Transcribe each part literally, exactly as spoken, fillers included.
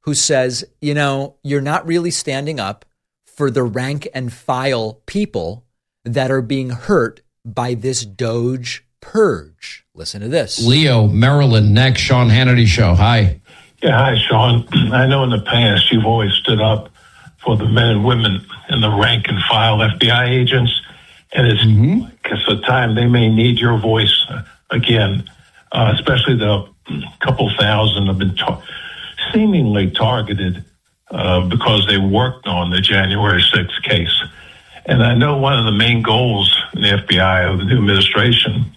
who says, you know, you're not really standing up for the rank and file people that are being hurt by this Doge purge. Listen to this. Leo, Maryland, next, Sean Hannity Show. Hi. Yeah, hi, Sean. I know in the past you've always stood up for the men and women in the rank and file F B I agents, and it's, mm-hmm. it's a time they may need your voice again, uh, especially the couple thousand have been ta- seemingly targeted uh, because they worked on the January sixth case. And I know one of the main goals in the F B I of the new administration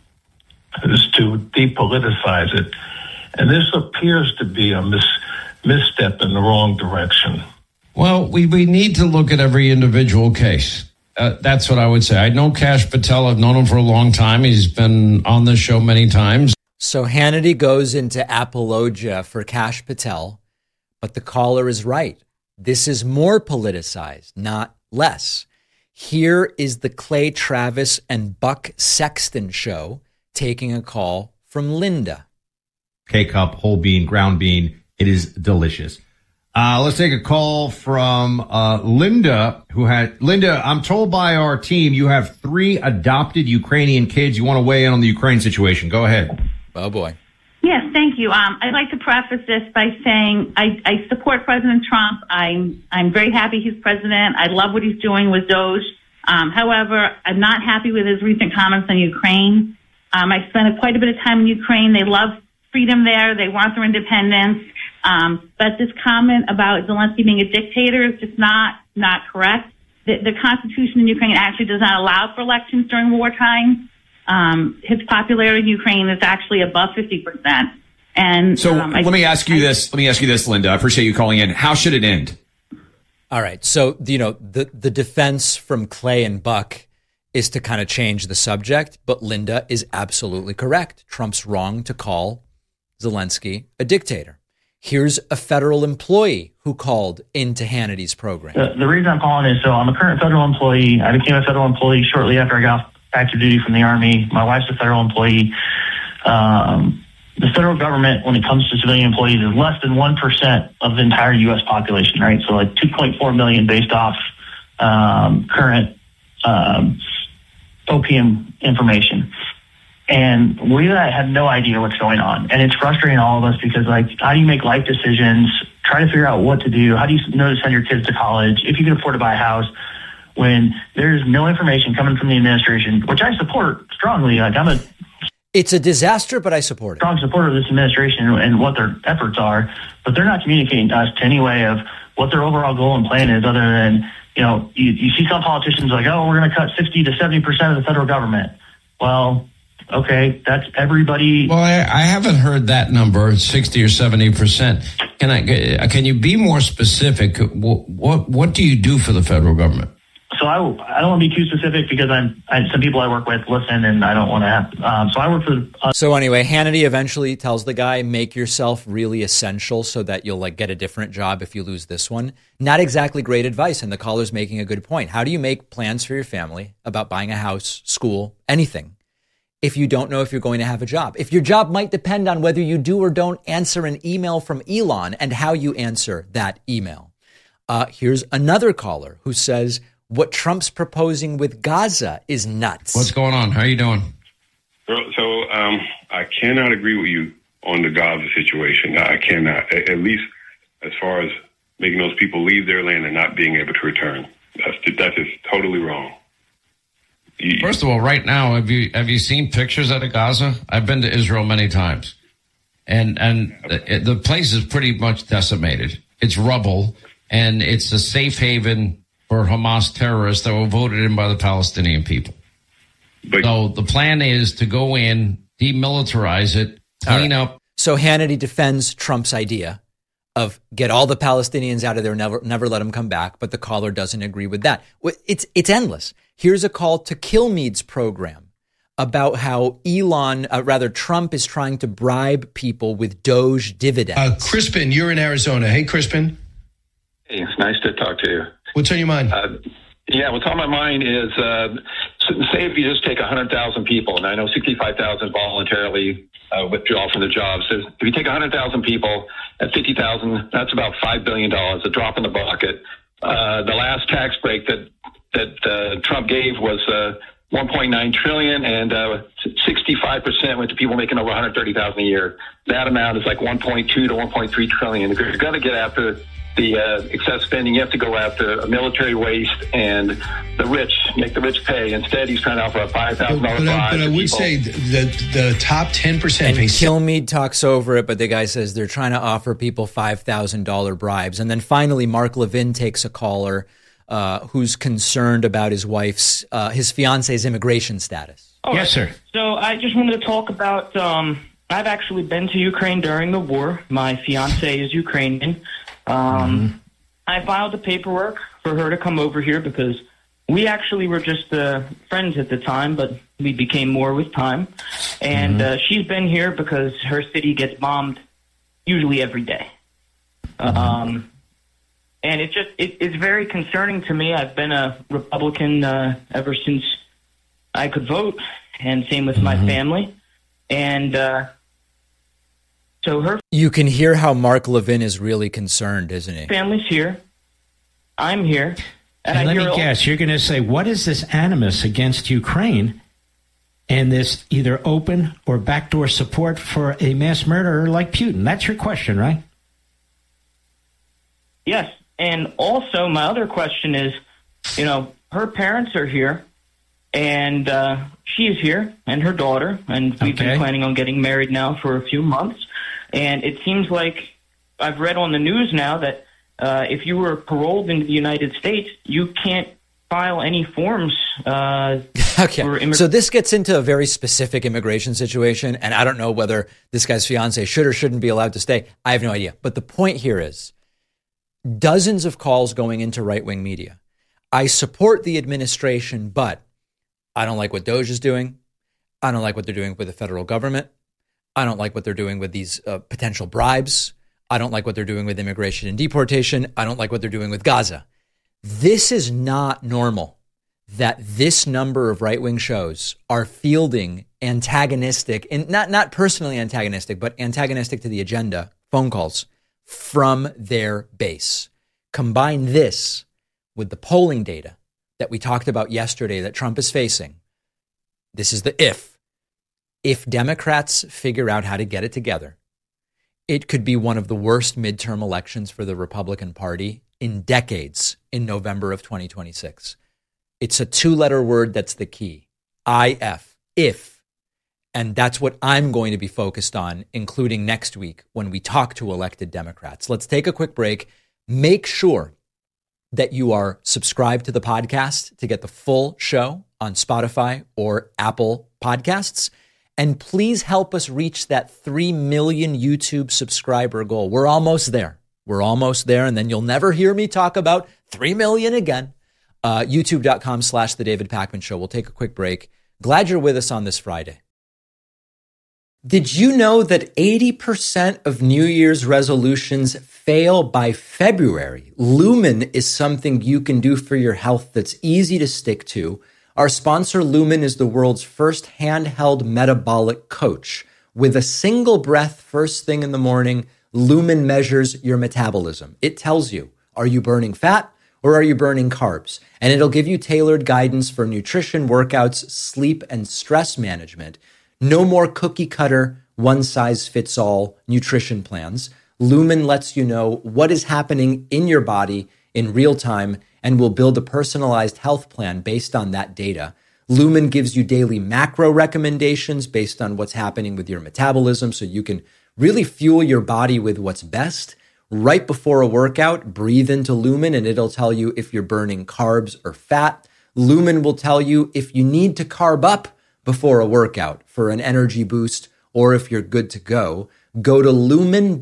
is to depoliticize it. And this appears to be a mis- misstep in the wrong direction. Well, we, we need to look at every individual case. Uh, that's what I would say. I know Kash Patel. I've known him for a long time. He's been on this show many times. So Hannity goes into apologia for Kash Patel, but the caller is right. This is more politicized, not less. Here is the Clay Travis and Buck Sexton show taking a call from Linda. K-cup, whole bean, ground bean. It is delicious. Uh, let's take a call from uh, Linda, who had Linda. I'm told by our team you have three adopted Ukrainian kids. You want to weigh in on the Ukraine situation? Go ahead. Oh boy. Yes, thank you. Um, I'd like to preface this by saying I, I support President Trump. I'm I'm very happy he's president. I love what he's doing with Doge. Um, however, I'm not happy with his recent comments on Ukraine. Um, I spent a, quite a bit of time in Ukraine. They love freedom there. They want their independence. Um, but this comment about Zelensky being a dictator is just not not correct. The, the Constitution in Ukraine actually does not allow for elections during wartime. Um, his popularity in Ukraine is actually above fifty percent. And so um, let I, me ask you I, this. Let me ask you this, Linda. I appreciate you calling in. How should it end? All right. So, you know, the, the defense from Clay and Buck is to kind of change the subject, but Linda is absolutely correct. Trump's wrong to call Zelensky a dictator. Here's a federal employee who called into Hannity's program. The, the reason I'm calling is so I'm a current federal employee. I became a federal employee shortly after I got off active duty from the Army. My wife's a federal employee. Um, the federal government, when it comes to civilian employees, is less than one percent of the entire U S population, right? So like two point four million based off um, current um, O P M information. And we had no idea what's going on. And it's frustrating all of us because, like, how do you make life decisions, try to figure out what to do? How do you know to send your kids to college if you can afford to buy a house when there's no information coming from the administration, which I support strongly. Like, I'm a It's a disaster, but I support it. Strong supporter of this administration and what their efforts are, but they're not communicating to us to any way of what their overall goal and plan is other than, you know, you, you see some politicians like, oh, we're going to cut sixty to seventy percent of the federal government. Well, okay, that's everybody. Well, I, I haven't heard that number, sixty or seventy percent. Can I? Can you be more specific? What what, what do you do for the federal government? So I, I don't want to be too specific because I'm I, some people I work with listen and I don't want to have. Um, so I work for. Uh, so anyway, Hannity eventually tells the guy, make yourself really essential so that you'll like get a different job if you lose this one. Not exactly great advice. And the caller's making a good point. How do you make plans for your family about buying a house, school, anything, if you don't know if you're going to have a job? If your job might depend on whether you do or don't answer an email from Elon and how you answer that email. Uh, here's another caller who says, what Trump's proposing with Gaza is nuts. What's going on? How are you doing? So um, I cannot agree with you on the Gaza situation. I cannot, at least as far as making those people leave their land and not being able to return. That's, that is totally wrong. First of all, right now, have you have you seen pictures out of Gaza? I've been to Israel many times, and and the, the place is pretty much decimated. It's rubble, and it's a safe haven for Hamas terrorists that were voted in by the Palestinian people. But, so the plan is to go in, demilitarize it, clean right. up. So Hannity defends Trump's idea of get all the Palestinians out of there, never never let them come back. But the caller doesn't agree with that. It's it's endless. Here's a call to Kilmeade's program about how Elon, uh, rather Trump, is trying to bribe people with Doge dividends. Uh, Crispin, you're in Arizona. Hey, Crispin. Hey, it's nice to talk to you. What's on your mind? Uh, yeah, what's on my mind is, uh, say if you just take one hundred thousand people, and I know sixty-five thousand voluntarily uh, withdraw from their jobs. So if you take one hundred thousand people at fifty thousand, that's about five billion dollars, a drop in the bucket. Uh, the last tax break that that uh, Trump gave was uh, one point nine trillion dollars, and uh, sixty-five percent went to people making over one hundred thirty thousand dollars a year. That amount is like one point two to one point three trillion dollars. If you're going to get after the uh, excess spending, you have to go after military waste and the rich, make the rich pay. Instead, he's trying to offer a five thousand dollars But, but, I, bribe but I to would people. say the the top ten percent. And Kilmeade talks over it, but the guy says they're trying to offer people five thousand dollars bribes. And then finally, Mark Levin takes a caller uh, who's concerned about his wife's, uh, his fiance's immigration status. All yes, right. sir. So I just wanted to talk about, um, I've actually been to Ukraine during the war. My fiance is Ukrainian. Um, mm-hmm. I filed the paperwork for her to come over here because we actually were just uh, friends at the time, but we became more with time. And mm-hmm. uh, she's been here because her city gets bombed usually every day. Mm-hmm. Um, and it just it, it's very concerning to me. I've been a Republican uh, ever since I could vote, and same with mm-hmm. my family. And uh, so her you can hear how Mark Levin is really concerned, isn't he? Family's here. I'm here. And, and let me guess, you're going to say, what is this animus against Ukraine and this either open or backdoor support for a mass murderer like Putin? That's your question, right? Yes. And also my other question is, you know, her parents are here, and uh, she is here, and her daughter, and we've okay. been planning on getting married now for a few months. And it seems like I've read on the news now that uh, if you were paroled into the United States, you can't file any forms. Uh, okay. For immig- so this gets into a very specific immigration situation, and I don't know whether this guy's fiance should or shouldn't be allowed to stay. I have no idea. But the point here is dozens of calls going into right-wing media. I support the administration, but I don't like what Doge is doing. I don't like what they're doing with the federal government. I don't like what they're doing with these uh, potential bribes. I don't like what they're doing with immigration and deportation. I don't like what they're doing with Gaza. This is not normal that this number of right-wing shows are fielding antagonistic, and not, not personally antagonistic, but antagonistic to the agenda phone calls from their base. Combine this with the polling data that we talked about yesterday that Trump is facing. This is the if. If Democrats figure out how to get it together, it could be one of the worst midterm elections for the Republican Party in decades in November of twenty twenty-six. It's a two-letter word that's the key. I F, if. And that's what I'm going to be focused on, including next week when we talk to elected Democrats. Let's take a quick break. Make sure that you are subscribed to the podcast to get the full show on Spotify or Apple Podcasts. And please help us reach that three million YouTube subscriber goal. We're almost there. We're almost there. And then you'll never hear me talk about three million again. Uh, YouTube.com slash The David Pakman Show. We'll take a quick break. Glad you're with us on this Friday. Did you know that eighty percent of New Year's resolutions fail by February? Lumen is something you can do for your health that's easy to stick to. Our sponsor, Lumen, is the world's first handheld metabolic coach. With a single breath first thing in the morning, Lumen measures your metabolism. It tells you, are you burning fat or are you burning carbs? And it'll give you tailored guidance for nutrition, workouts, sleep, and stress management. No more cookie cutter, one size fits all nutrition plans. Lumen lets you know what is happening in your body in real time and will build a personalized health plan based on that data. Lumen gives you daily macro recommendations based on what's happening with your metabolism so you can really fuel your body with what's best. Right before a workout, breathe into Lumen and it'll tell you if you're burning carbs or fat. Lumen will tell you if you need to carb up before a workout for an energy boost or if you're good to go. Go to lumen.me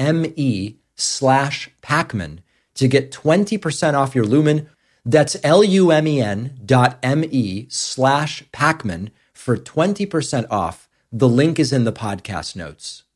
slash Pakman to get twenty percent off your Lumen. That's L-U-M-E-N dot M-E slash Pakman for twenty percent off. The link is in the podcast notes.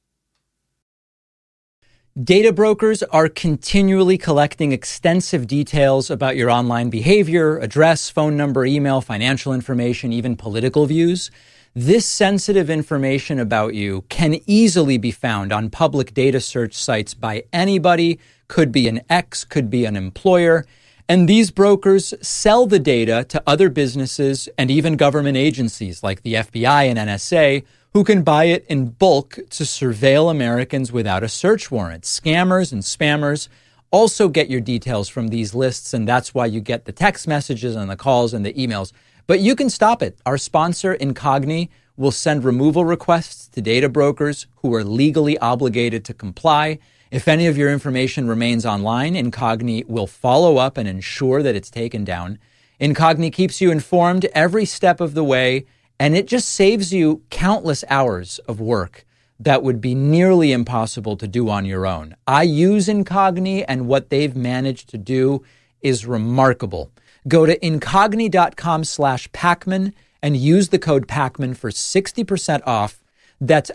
Data brokers are continually collecting extensive details about your online behavior, address, phone number, email, financial information, even political views. This sensitive information about you can easily be found on public data search sites by anybody, could be an ex, could be an employer, and these brokers sell the data to other businesses and even government agencies like the F B I and N S A, who can buy it in bulk to surveil Americans without a search warrant. Scammers and spammers also get your details from these lists, and that's why you get the text messages and the calls and the emails. But you can stop it. Our sponsor, Incogni, will send removal requests to data brokers who are legally obligated to comply. If any of your information remains online, Incogni will follow up and ensure that it's taken down. Incogni keeps you informed every step of the way, and it just saves you countless hours of work that would be nearly impossible to do on your own. I use Incogni, and what they've managed to do is remarkable. Go to incogni.com slash Pacman and use the code Pacman for sixty percent off. That's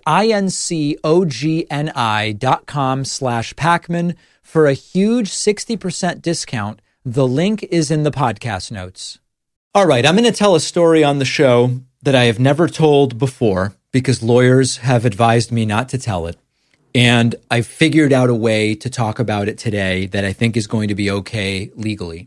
I-N-C-O-G-N-I dot com slash Pacman for a huge sixty percent discount. The link is in the podcast notes. All right, I'm going to tell a story on the show that I have never told before because lawyers have advised me not to tell it. And I figured out a way to talk about it today that I think is going to be okay legally.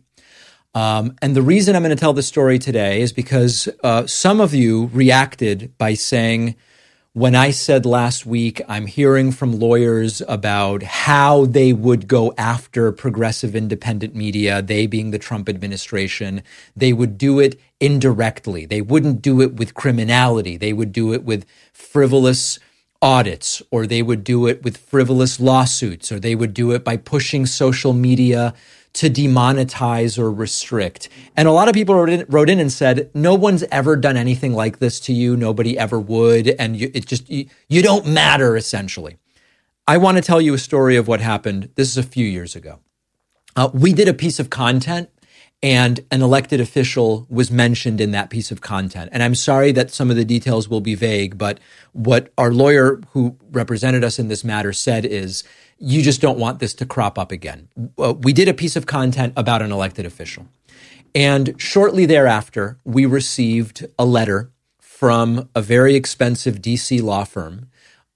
Um, and the reason I'm going to tell this story today is because uh, some of you reacted by saying, when I said last week, I'm hearing from lawyers about how they would go after progressive independent media, they being the Trump administration, they would do it indirectly. They wouldn't do it with criminality. They would do it with frivolous audits, or they would do it with frivolous lawsuits, or they would do it by pushing social media to demonetize or restrict. And a lot of people wrote in, wrote in and said, no one's ever done anything like this to you. Nobody ever would. And you, it just, you, you don't matter, essentially. I want to tell you a story of what happened. This is a few years ago. Uh, we did a piece of content, and an elected official was mentioned in that piece of content. And I'm sorry that some of the details will be vague, but what our lawyer who represented us in this matter said is, you just don't want this to crop up again. Uh, we did a piece of content about an elected official. And shortly thereafter, we received a letter from a very expensive D C law firm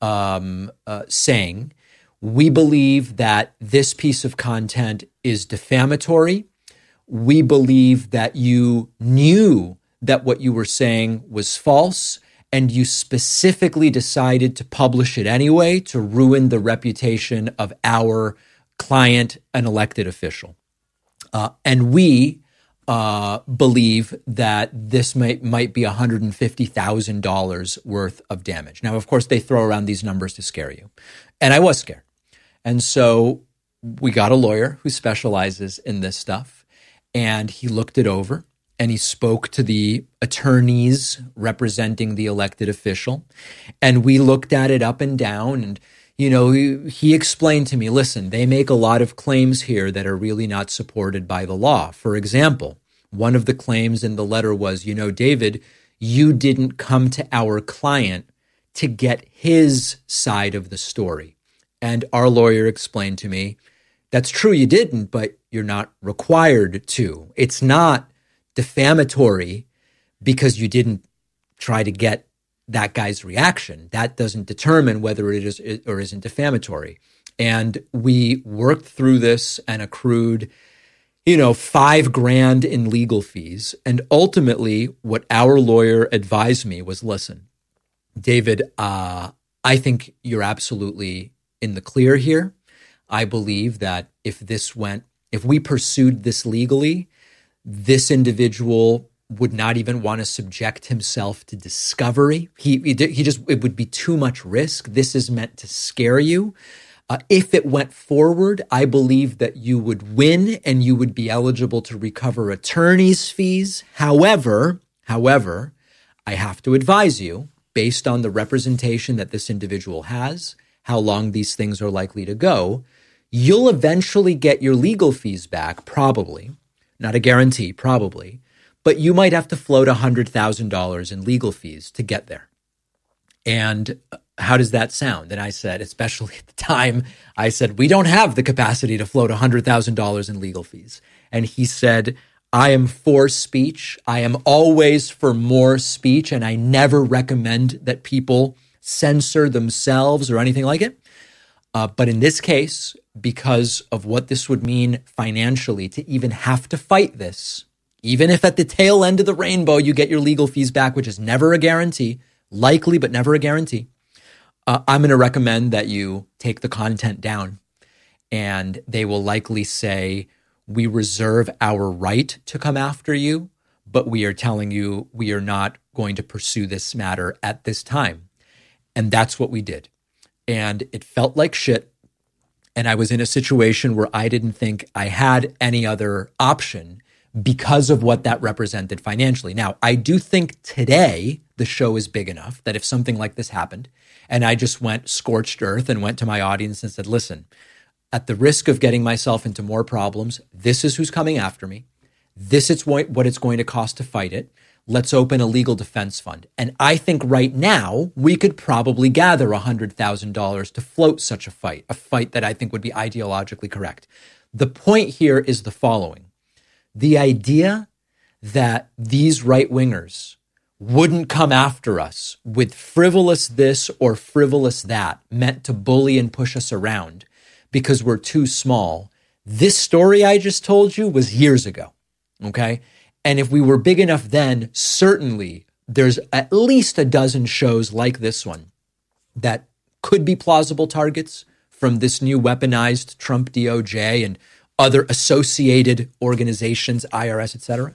um, uh, saying, we believe that this piece of content is defamatory. We believe that you knew that what you were saying was false, and you specifically decided to publish it anyway to ruin the reputation of our client, an elected official. Uh, and we uh, believe that this might, might be one hundred fifty thousand dollars worth of damage. Now, of course, they throw around these numbers to scare you. And I was scared. And so we got a lawyer who specializes in this stuff, and he looked it over. And he spoke to the attorneys representing the elected official. And we looked at it up and down. And, you know, he, he explained to me, listen, they make a lot of claims here that are really not supported by the law. For example, one of the claims in the letter was, you know, David, you didn't come to our client to get his side of the story. And our lawyer explained to me, that's true, you didn't, but you're not required to. It's not defamatory because you didn't try to get that guy's reaction. That doesn't determine whether it is or isn't defamatory. And we worked through this and accrued, you know, five grand in legal fees. And ultimately, what our lawyer advised me was, listen, David, uh, I think you're absolutely in the clear here. I believe that if this went, if we pursued this legally, this individual would not even want to subject himself to discovery. He, he, he just, it would be too much risk. This is meant to scare you. Uh, if it went forward, I believe that you would win and you would be eligible to recover attorney's fees. However, however, I have to advise you, based on the representation that this individual has, how long these things are likely to go, you'll eventually get your legal fees back, probably. Not a guarantee, probably, but you might have to float one hundred thousand dollars in legal fees to get there. And how does that sound? And I said, especially at the time, I said, we don't have the capacity to float one hundred thousand dollars in legal fees. And he said, I am for speech. I am always for more speech, and I never recommend that people censor themselves or anything like it. Uh, but in this case, because of what this would mean financially to even have to fight this, even if at the tail end of the rainbow you get your legal fees back, which is never a guarantee, likely but never a guarantee, uh, I'm going to recommend that you take the content down. And they will likely say, we reserve our right to come after you, but we are telling you we are not going to pursue this matter at this time. And that's what we did. And it felt like shit. And I was in a situation where I didn't think I had any other option because of what that represented financially. Now, I do think today the show is big enough that if something like this happened and I just went scorched earth and went to my audience and said, listen, at the risk of getting myself into more problems, this is who's coming after me. This is what it's going to cost to fight it. Let's open a legal defense fund. And I think right now we could probably gather one hundred thousand dollars to float such a fight, a fight that I think would be ideologically correct. The point here is the following. The idea that these right-wingers wouldn't come after us with frivolous this or frivolous that meant to bully and push us around because we're too small. This story I just told you was years ago, okay? And if we were big enough then, certainly there's at least a dozen shows like this one that could be plausible targets from this new weaponized Trump D O J and other associated organizations, I R S, et cetera.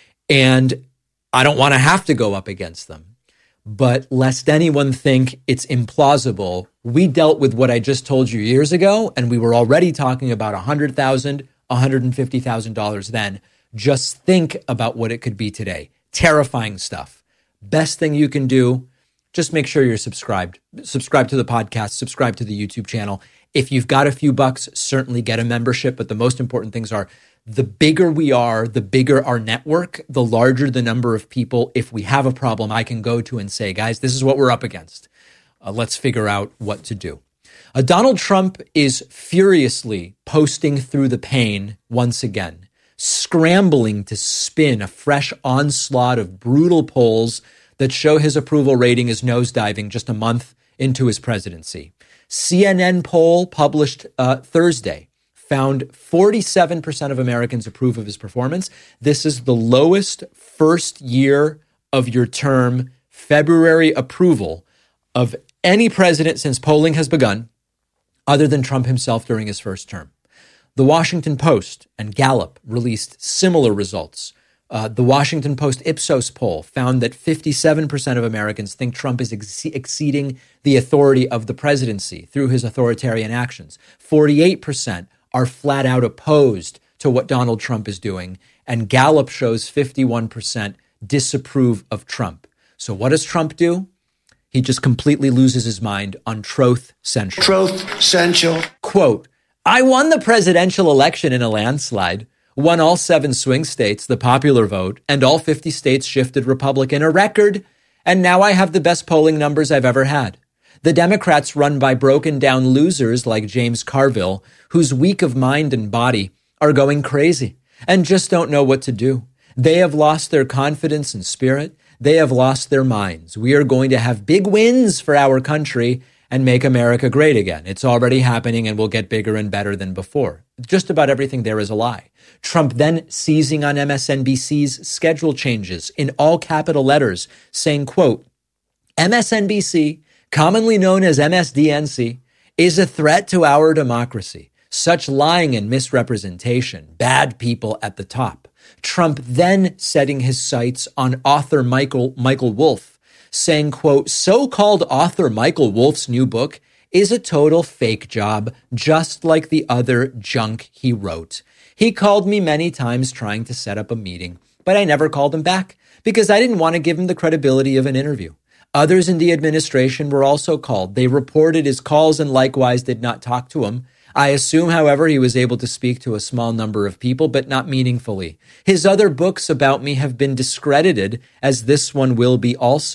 And I don't want to have to go up against them. But lest anyone think it's implausible, we dealt with what I just told you years ago, and we were already talking about one hundred thousand dollars, one hundred fifty thousand dollars then. Just think about what it could be today. Terrifying stuff. Best thing you can do, just make sure you're subscribed. Subscribe to the podcast, subscribe to the YouTube channel. If you've got a few bucks, certainly get a membership. But the most important things are the bigger we are, the bigger our network, the larger the number of people. If we have a problem, I can go to and say, guys, this is what we're up against. Uh, let's figure out what to do. Uh, Donald Trump is furiously posting through the pain once again, scrambling to spin a fresh onslaught of brutal polls that show his approval rating is nosediving just a month into his presidency. C N N poll published uh, Thursday found forty-seven percent of Americans approve of his performance. This is the lowest first year of your term February approval of any president since polling has begun, other than Trump himself during his first term. The Washington Post and Gallup released similar results. Uh, the Washington Post Ipsos poll found that fifty-seven percent of Americans think Trump is ex- exceeding the authority of the presidency through his authoritarian actions. forty-eight percent are flat out opposed to what Donald Trump is doing. And Gallup shows fifty-one percent disapprove of Trump. So what does Trump do? He just completely loses his mind on Truth Central. Truth Central. Quote, I won the presidential election in a landslide, won all seven swing states, the popular vote, and all fifty states shifted Republican, a record, and now I have the best polling numbers I've ever had. The Democrats run by broken down losers like James Carville, who's weak of mind and body, are going crazy and just don't know what to do. They have lost their confidence and spirit. They have lost their minds. We are going to have big wins for our country and make America great again. It's already happening and will get bigger and better than before. Just about everything there is a lie. Trump then seizing on M S N B C's schedule changes in all capital letters, saying, quote, M S N B C, commonly known as M S D N C, is a threat to our democracy. Such lying and misrepresentation, bad people at the top. Trump then setting his sights on author Michael Michael Wolff, saying, quote, so-called author Michael Wolff's new book is a total fake job, just like the other junk he wrote. He called me many times trying to set up a meeting, but I never called him back because I didn't want to give him the credibility of an interview. Others in the administration were also called. They reported his calls and likewise did not talk to him. I assume, however, he was able to speak to a small number of people, but not meaningfully. His other books about me have been discredited, as this one will be also.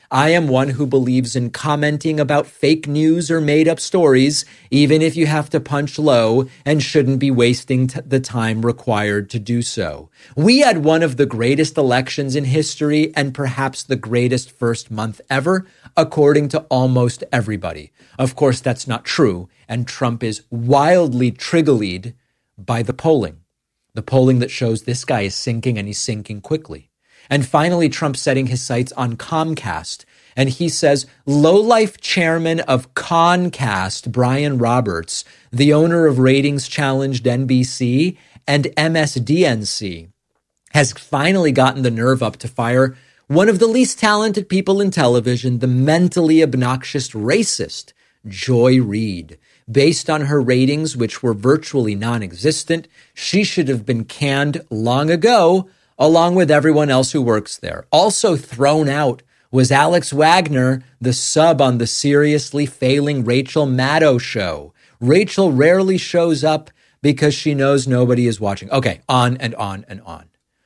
I am one who believes in commenting about fake news or made-up stories, even if you have to punch low, and shouldn't be wasting t- the time required to do so. We had one of the greatest elections in history and perhaps the greatest first month ever, according to almost everybody. Of course, that's not true, and Trump is wildly triggerlied by the polling. The polling that shows this guy is sinking, and he's sinking quickly. And finally, Trump setting his sights on Comcast. And he says, lowlife chairman of Concast, Brian Roberts, the owner of ratings-challenged N B C and M S D N C, has finally gotten the nerve up to fire one of the least talented people in television, the mentally obnoxious racist Joy Reid. Based on her ratings, which were virtually non-existent, she should have been canned long ago, along with everyone else who works there. Also thrown out was Alex Wagner, the sub on the seriously failing Rachel Maddow show. Rachel rarely shows up because she knows nobody is watching. Okay, on and on and on.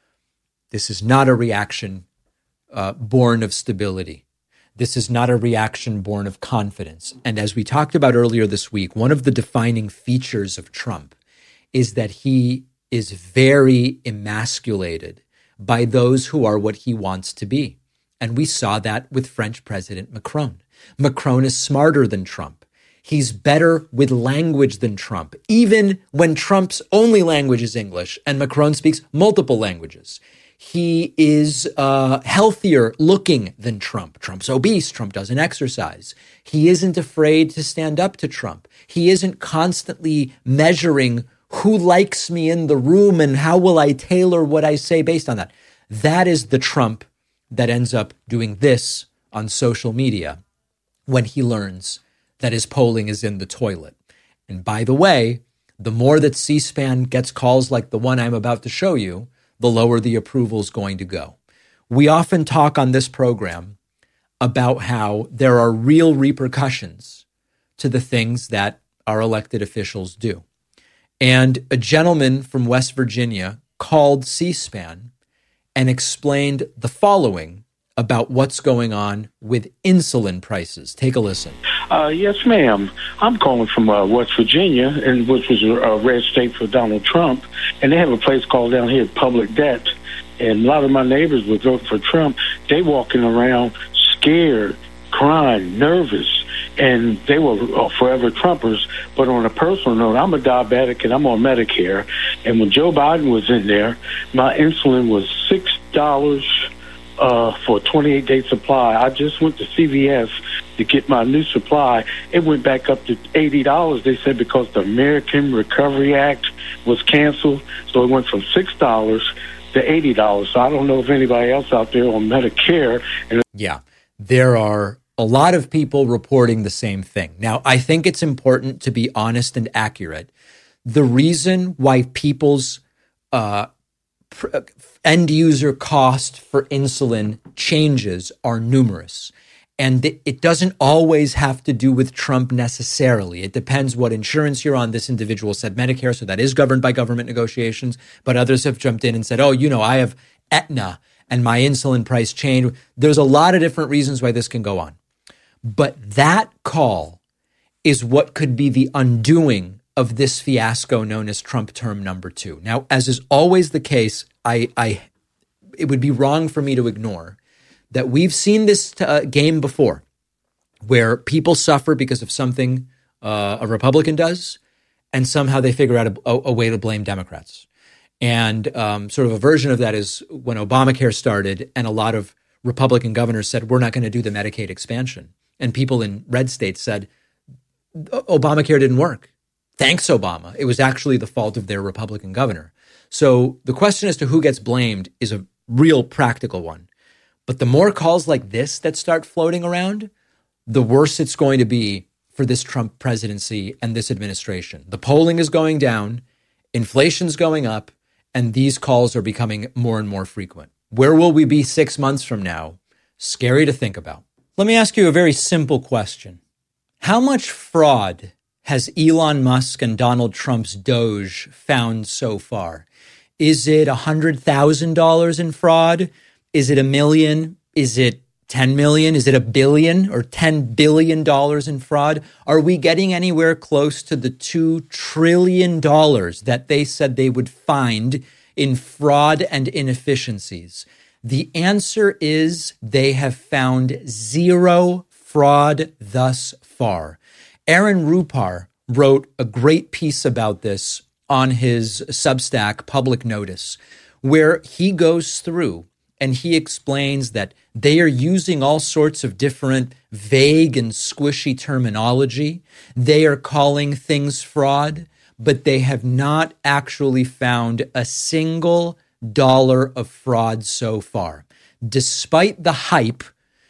This is not a reaction uh, born of stability. This is not a reaction born of confidence. And as we talked about earlier this week, one of the defining features of Trump is that he is very emasculated by those who are what he wants to be. And we saw that with French President Macron. Macron is smarter than Trump. He's better with language than Trump, even when Trump's only language is English and Macron speaks multiple languages. He is uh, healthier looking than Trump. Trump's obese. Trump doesn't exercise. He isn't afraid to stand up to Trump. He isn't constantly measuring who likes me in the room and how will I tailor what I say based on that. That is the Trump that ends up doing this on social media when he learns that his polling is in the toilet. And by the way, the more that C-SPAN gets calls like the one I'm about to show you, the lower the approval is going to go. We often talk on this program about how there are real repercussions to the things that our elected officials do. And a gentleman from West Virginia called C-SPAN and explained the following about what's going on with insulin prices. Take a listen. Uh, yes, ma'am. I'm calling from uh, West Virginia, and which was a, a red state for Donald Trump. And they have a place called down here Public Debt. And a lot of my neighbors would vote for Trump. They walking around scared, crying, nervous. And they were uh, forever Trumpers. But on a personal note, I'm a diabetic and I'm on Medicare. And when Joe Biden was in there, my insulin was six dollars uh, for a twenty-eight day supply. I just went to C V S to get my new supply. It went back up to eighty dollars, they said, because the American Recovery Act was canceled. So it went from six dollars to eighty dollars. So I don't know if anybody else out there on Medicare. And yeah, there are a lot of people reporting the same thing. Now, I think it's important to be honest and accurate. The reason why people's uh, pr- end user cost for insulin changes are numerous. And it doesn't always have to do with Trump necessarily. It depends what insurance you're on. This individual said Medicare, so that is governed by government negotiations. But others have jumped in and said, oh, you know, I have Aetna and my insulin price changed. There's a lot of different reasons why this can go on. But that call is what could be the undoing of this fiasco known as Trump term number two. Now, as is always the case, I, I it would be wrong for me to ignore that we've seen this uh, game before where people suffer because of something uh, a Republican does, and somehow they figure out a, a, a way to blame Democrats. And um, sort of a version of that is when Obamacare started and a lot of Republican governors said, we're not going to do the Medicaid expansion. And people in red states said, Obamacare didn't work. Thanks, Obama. It was actually the fault of their Republican governor. So the question as to who gets blamed is a real practical one. But the more calls like this that start floating around, the worse it's going to be for this Trump presidency and this administration. The polling is going down, inflation's going up, and these calls are becoming more and more frequent. Where will we be six months from now? Scary to think about. Let me ask you a very simple question. How much fraud has Elon Musk and Donald Trump's Doge found so far? Is it one hundred thousand dollars in fraud? Is it a million? Is it ten million? Is it a billion or ten billion dollars in fraud? Are we getting anywhere close to the two trillion dollars that they said they would find in fraud and inefficiencies? The answer is they have found zero fraud thus far. Aaron Rupar wrote a great piece about this on his Substack, Public Notice, where he goes through and he explains that they are using all sorts of different vague and squishy terminology. They are calling things fraud, but they have not actually found a single dollar of fraud so far. Despite the hype,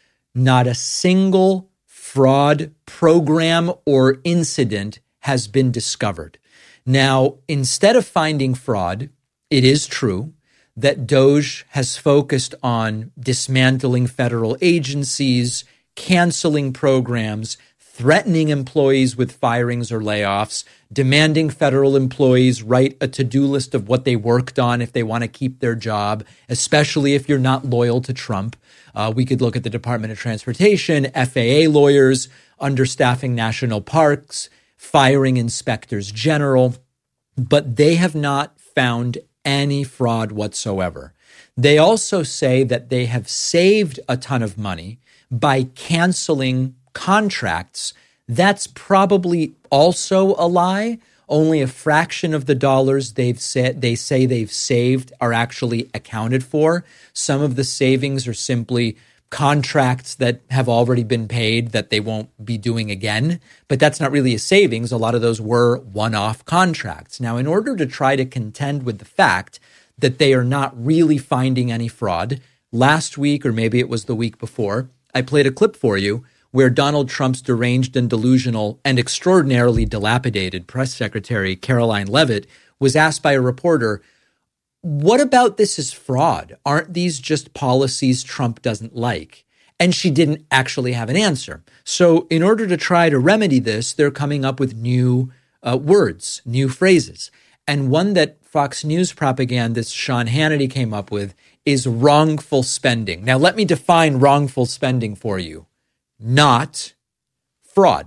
not a single fraud program or incident has been discovered. Now, instead of finding fraud, it is true that DOGE has focused on dismantling federal agencies, canceling programs, threatening employees with firings or layoffs, demanding federal employees write a to-do list of what they worked on if they want to keep their job, especially if you're not loyal to Trump. Uh, we could look at the Department of Transportation, F A A lawyers, understaffing national parks, firing inspectors general, but they have not found any fraud whatsoever. They also say that they have saved a ton of money by canceling contracts. That's probably also a lie. Only a fraction of the dollars they've said they say they've saved are actually accounted for. Some of the savings are simply contracts that have already been paid that they won't be doing again. But that's not really a savings. A lot of those were one-off contracts. Now, in order to try to contend with the fact that they are not really finding any fraud, last week, or maybe it was the week before, I played a clip for you where Donald Trump's deranged and delusional and extraordinarily dilapidated press secretary, Caroline Leavitt, was asked by a reporter, what about this is fraud? Aren't these just policies Trump doesn't like? And she didn't actually have an answer. So in order to try to remedy this, they're coming up with new uh, words, new phrases. And one that Fox News propagandist Sean Hannity came up with is wrongful spending. Now, let me define wrongful spending for you. Not fraud.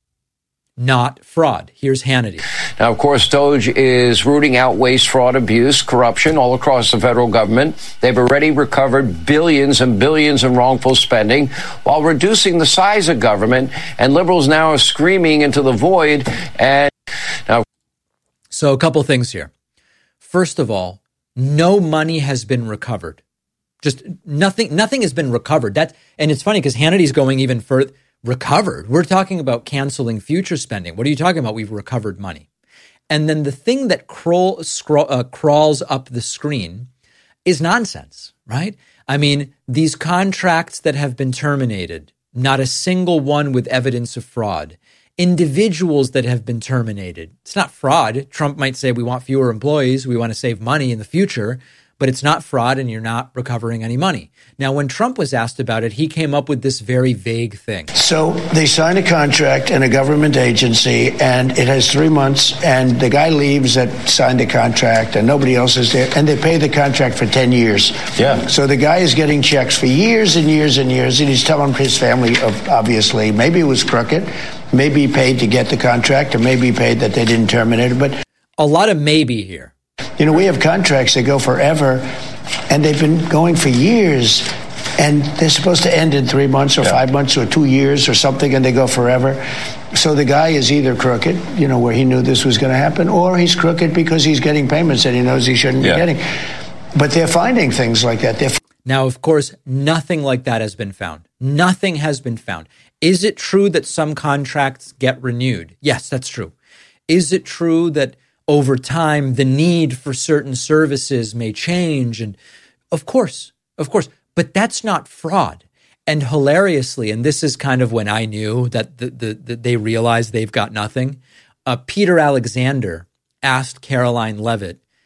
Not fraud. Here's Hannity. Now, of course, DOGE is rooting out waste, fraud, abuse, corruption all across the federal government. They've already recovered billions and billions in wrongful spending while reducing the size of government. And liberals now are screaming into the void. And now, so a couple things here. First of all, no money has been recovered. Just nothing. Nothing has been recovered. That, and it's funny because Hannity's going even further. Recovered. We're talking about canceling future spending. What are you talking about? We've recovered money. And then the thing that crawl, scroll, uh, crawls up the screen is nonsense, right? I mean, these contracts that have been terminated, not a single one with evidence of fraud. Individuals that have been terminated. It's not fraud. Trump might say we want fewer employees. We want to save money in the future. But it's not fraud and you're not recovering any money. Now, when Trump was asked about it, he came up with this very vague thing. So they sign a contract in a government agency and it has three months and the guy leaves that signed the contract and nobody else is there and they pay the contract for ten years. Yeah. So the guy is getting checks for years and years and years and he's telling his family, of, obviously, maybe it was crooked, maybe he paid to get the contract or maybe he paid that they didn't terminate it. But a lot of maybe here. You know, we have contracts that go forever, and they've been going for years, and they're supposed to end in three months or yeah. five months or two years or something, and they go forever. So the guy is either crooked, you know, where he knew this was going to happen, or he's crooked because he's getting payments that he knows he shouldn't yeah. be getting. But they're finding things like that. They're now, of course, nothing like that has been found. Nothing has been found. Is it true that some contracts get renewed? Yes, that's true. Is it true that over time, the need for certain services may change? And of course, of course, but that's not fraud. And hilariously, and this is kind of when I knew that the, the, the, they realized they've got nothing, uh, Peter Alexander asked Caroline Leavitt,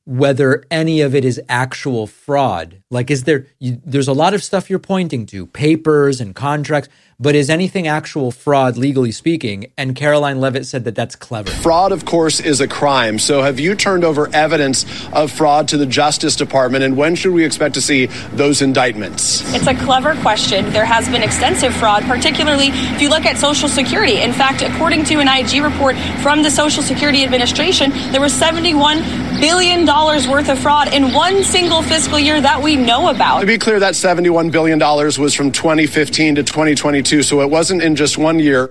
whether any of it is actual fraud. Like, is there, you, there's a lot of stuff you're pointing to, papers and contracts, but is anything actual fraud, legally speaking? And Caroline Levitt said that that's clever. Fraud, of course, is a crime. So have you turned over evidence of fraud to the Justice Department? And when should we expect to see those indictments? It's a clever question. There has been extensive fraud, particularly if you look at Social Security. In fact, according to an I G report from the Social Security Administration, there was seventy-one billion dollars worth of fraud in one single fiscal year that we know about. To be clear, that seventy-one billion dollars was from twenty fifteen to twenty twenty-two, so it wasn't in just one year.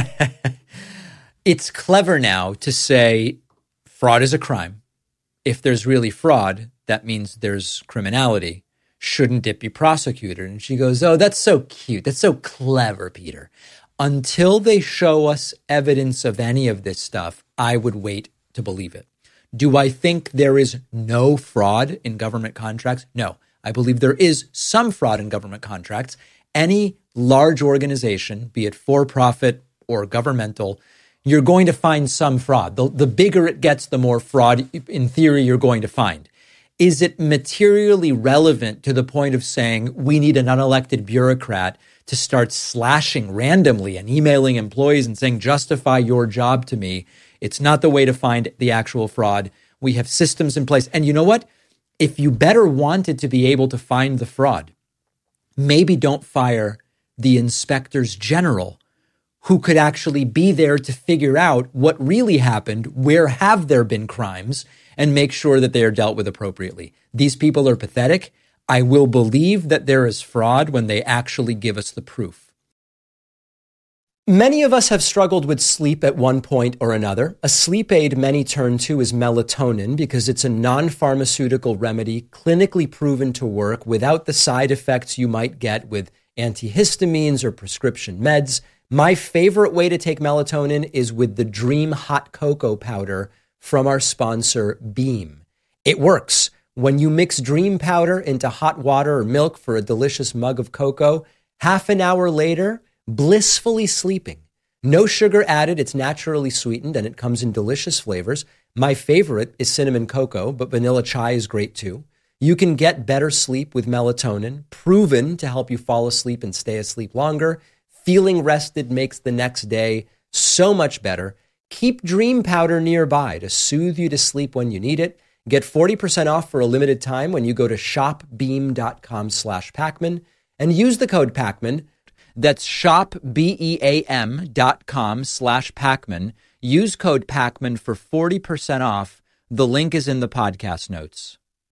It's clever now to say fraud is a crime. If there's really fraud, that means there's criminality. Shouldn't it be prosecuted? And she goes, oh, that's so cute. That's so clever, Peter. Until they show us evidence of any of this stuff, I would wait to believe it. Do I think there is no fraud in government contracts? No. I believe there is some fraud in government contracts. Any large organization, be it for-profit or governmental, you're going to find some fraud. The, the bigger it gets, the more fraud, in theory, you're going to find. Is it materially relevant to the point of saying we need an unelected bureaucrat to start slashing randomly and emailing employees and saying, justify your job to me? It's not the way to find the actual fraud. We have systems in place. And you know what? If you better wanted to be able to find the fraud, maybe don't fire the inspectors general who could actually be there to figure out what really happened, where have there been crimes, and make sure that they are dealt with appropriately. These people are pathetic. I will believe that there is fraud when they actually give us the proof. Many of us have struggled with sleep at one point or another. A sleep aid many turn to is melatonin because it's a non-pharmaceutical remedy clinically proven to work without the side effects you might get with antihistamines or prescription meds. My favorite way to take melatonin is with the Dream Hot Cocoa Powder from our sponsor, Beam. It works. When you mix Dream Powder into hot water or milk for a delicious mug of cocoa, half an hour later, blissfully sleeping. No sugar added, it's naturally sweetened, and it comes in delicious flavors. My favorite is cinnamon cocoa, but vanilla chai is great too. You can get better sleep with melatonin, proven to help you fall asleep and stay asleep longer. Feeling rested makes the next day so much better. Keep Dream Powder nearby to soothe you to sleep when you need it. Get forty percent off for a limited time when you go to shopbeam.com slash Pacman and use the code Pacman. That's shopbeam.com slash Pacman. Use code Pacman for forty percent off. The link is in the podcast notes.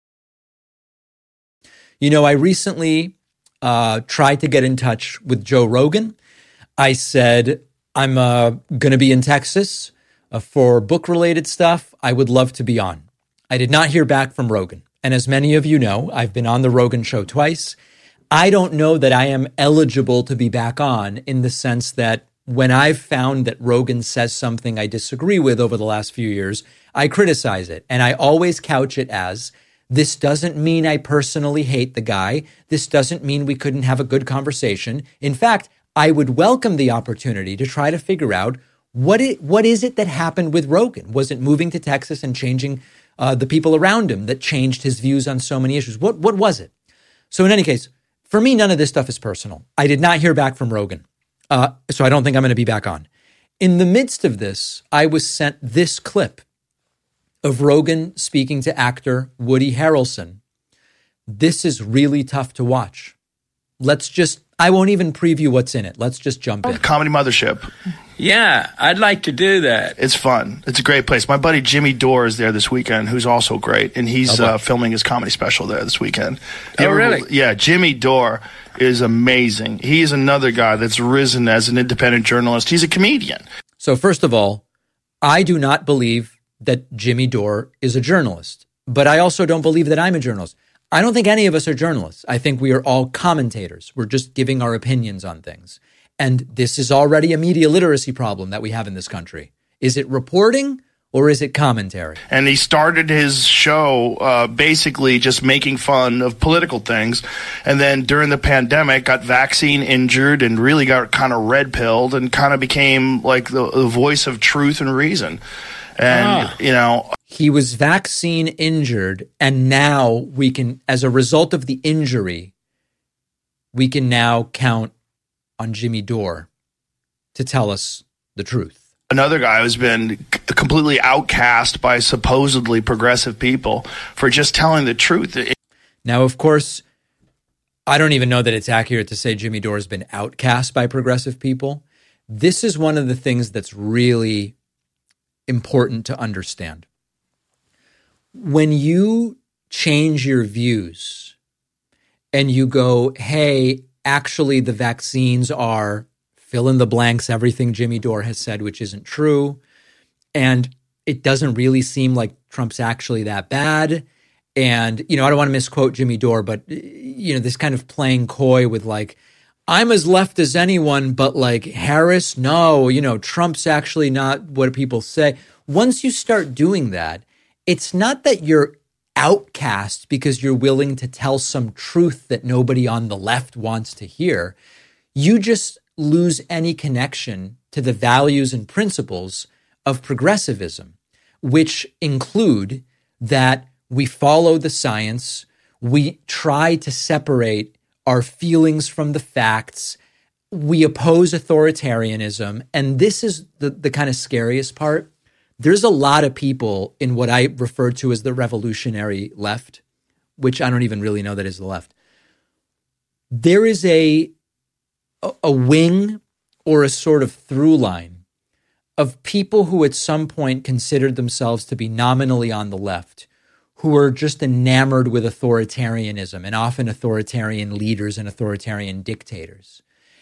You know, I recently uh, tried to get in touch with Joe Rogan. I said, I'm uh, going to be in Texas uh, for book-related stuff. I would love to be on. I did not hear back from Rogan. And as many of you know, I've been on the Rogan show twice. I don't know that I am eligible to be back on in the sense that when I've found that Rogan says something I disagree with over the last few years, I criticize it. And I always couch it as, this doesn't mean I personally hate the guy. This doesn't mean we couldn't have a good conversation. In fact, I would welcome the opportunity to try to figure out what it, what is it that happened with Rogan? Was it moving to Texas and changing uh, the people around him that changed his views on so many issues? What, what was it? So in any case, for me, none of this stuff is personal. I did not hear back from Rogan, uh, so I don't think I'm going to be back on. In the midst of this, I was sent this clip of Rogan speaking to actor Woody Harrelson. This is really tough to watch. Let's just, I won't even preview what's in it. Let's just jump in. Comedy Mothership. Yeah, I'd like to do that. It's fun. It's a great place. My buddy Jimmy Dore is there this weekend, who's also great, and he's oh, uh, filming his comedy special there this weekend. Oh, really? Yeah, Jimmy Dore is amazing. He's another guy that's risen as an independent journalist. He's a comedian. So first of all, I do not believe that Jimmy Dore is a journalist, but I also don't believe that I'm a journalist. I don't think any of us are journalists. I think we are all commentators. We're just giving our opinions on things. And this is already a media literacy problem that we have in this country. Is it reporting or is it commentary? And he started his show uh, basically just making fun of political things. And then during the pandemic, got vaccine injured and really got kind of red-pilled and kind of became like the, the voice of truth and reason. And, ah. you know... he was vaccine injured, and now we can, as a result of the injury, we can now count on Jimmy Dore to tell us the truth. Another guy who's been c- completely outcast by supposedly progressive people for just telling the truth. Now, of course, I don't even know that it's accurate to say Jimmy Dore has been outcast by progressive people. This is one of the things that's really important to understand. When you change your views and you go, hey, actually the vaccines are fill in the blanks, everything Jimmy Dore has said, which isn't true, and it doesn't really seem like Trump's actually that bad. And, you know, I don't want to misquote Jimmy Dore, but, you know, this kind of playing coy with like, I'm as left as anyone, but like Harris, no, you know, Trump's actually not what people say. Once you start doing that, it's not that you're outcast because you're willing to tell some truth that nobody on the left wants to hear. You just lose any connection to the values and principles of progressivism, which include that we follow the science, we try to separate our feelings from the facts, we oppose authoritarianism, and this is the, the kind of scariest part. There's a lot of people in what I refer to as the revolutionary left, which I don't even really know that is the left. There is a, a, a wing or a sort of through line of people who at some point considered themselves to be nominally on the left, who are just enamored with authoritarianism and often authoritarian leaders and authoritarian dictators.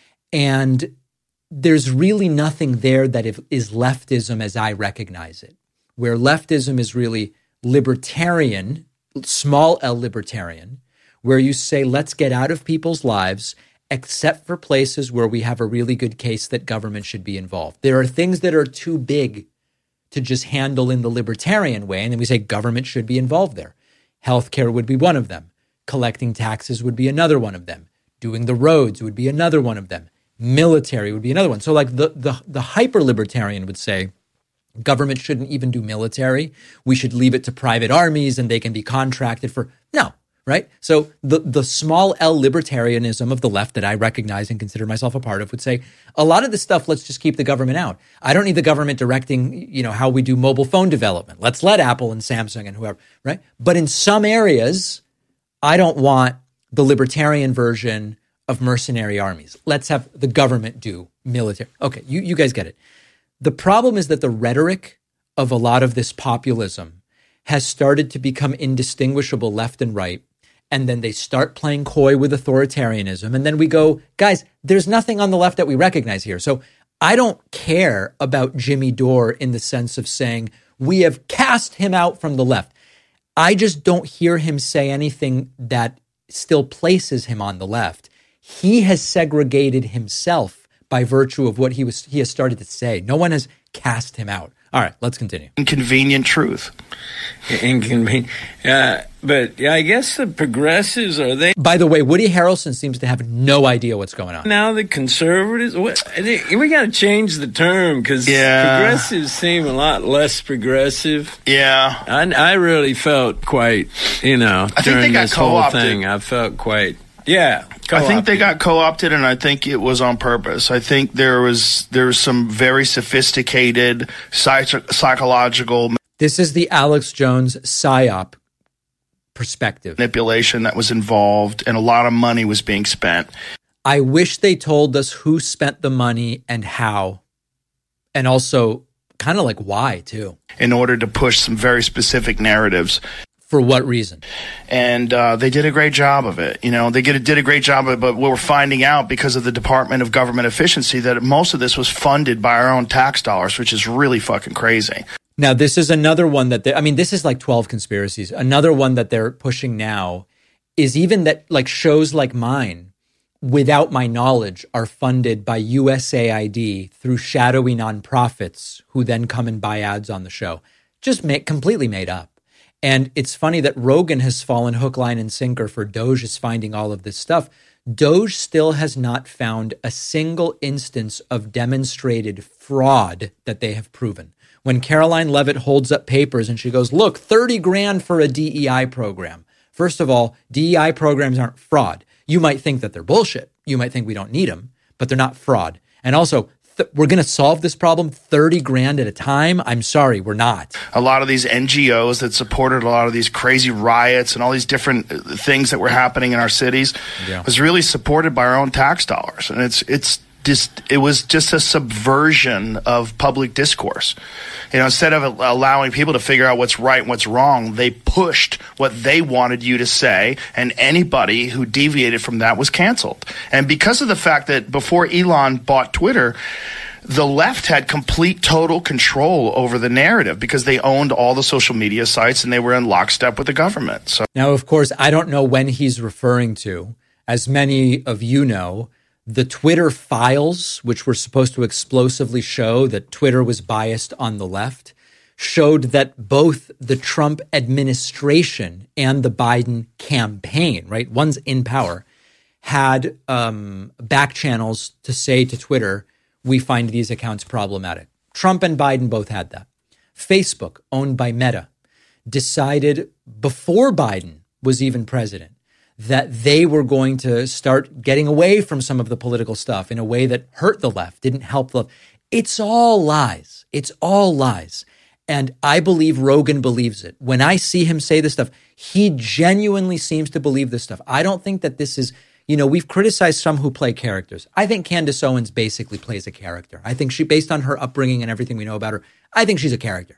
And there's really nothing there that is leftism as I recognize it, where leftism is really libertarian, small L libertarian, where you say, let's get out of people's lives, except for places where we have a really good case that government should be involved. There are things that are too big to just handle in the libertarian way, and then we say government should be involved there. Healthcare would be one of them. Collecting taxes would be another one of them. Doing the roads would be another one of them. Military would be another one. So like the, the, the hyper-libertarian would say, government shouldn't even do military. We should leave it to private armies and they can be contracted for, no, right? So the, the small L libertarianism of the left that I recognize and consider myself a part of would say, a lot of this stuff, let's just keep the government out. I don't need the government directing, you know, how we do mobile phone development. Let's let Apple and Samsung and whoever, right? But in some areas, I don't want the libertarian version of mercenary armies. Let's have the government do military. Okay, you, you guys get it. The problem is that the rhetoric of a lot of this populism has started to become indistinguishable left and right. And then they start playing coy with authoritarianism. And then we go, guys, there's nothing on the left that we recognize here. So I don't care about Jimmy Dore in the sense of saying we have cast him out from the left. I just don't hear him say anything that still places him on the left. He has segregated himself by virtue of what he was he has started to say. No one has cast him out. All right, let's continue. Inconvenient truth. Inconvenient. Uh, but yeah, I guess the progressives, are they? By the way, Woody Harrelson seems to have no idea what's going on. Now the conservatives, what, we got to change the term because yeah. progressives seem a lot less progressive. Yeah. I, I really felt quite, you know, I during think they got this whole co-opted. thing, I felt quite, yeah. I think they got co-opted, and I think it was on purpose. I think there was there was some very sophisticated psych- psychological. This is the Alex Jones PSYOP perspective. Manipulation that was involved, and a lot of money was being spent. I wish they told us who spent the money and how, and also kind of like why too. In order to push some very specific narratives. For what reason? And uh, they did a great job of it. You know, they get, did a great job of it, but we're finding out because of the Department of Government Efficiency that most of this was funded by our own tax dollars, which is really fucking crazy. Now, this is another one that they, I mean, this is like twelve conspiracies. Another one that they're pushing now is even that like shows like mine, without my knowledge, are funded by U S A I D through shadowy nonprofits who then come and buy ads on the show. Just make, completely made up. And it's funny that Rogan has fallen hook, line, and sinker for Doge is finding all of this stuff. Doge still has not found a single instance of demonstrated fraud that they have proven. When Caroline Levitt holds up papers and she goes, look, thirty grand for a D E I program. First of all, D E I programs aren't fraud. You might think that they're bullshit. You might think we don't need them, but they're not fraud. And also, th- we're going to solve this problem thirty grand at a time. I'm sorry, we're not. A lot of these N G Os that supported a lot of these crazy riots and all these different things that were happening in our cities Yeah. was really supported by our own tax dollars. And it's it's just it was just a subversion of public discourse. You know, instead of allowing people to figure out what's right and what's wrong, they pushed what they wanted you to say, and anybody who deviated from that was canceled. And because of the fact that before Elon bought Twitter, the left had complete, total control over the narrative because they owned all the social media sites and they were in lockstep with the government. So Now, of course, I don't know when he's referring to. As many of you know, the Twitter files, which were supposed to explosively show that Twitter was biased on the left, showed that both the Trump administration and the Biden campaign, right, one's in power, had um, back channels to say to Twitter, we find these accounts problematic. Trump and Biden both had that. Facebook, owned by Meta, decided before Biden was even president that they were going to start getting away from some of the political stuff in a way that hurt the left, didn't help the left. It's all lies. It's all lies. And I believe Rogan believes it. When I see him say this stuff, he genuinely seems to believe this stuff. I don't think that this is, you know, we've criticized some who play characters. I think Candace Owens basically plays a character. I think she, based on her upbringing and everything we know about her, I think she's a character.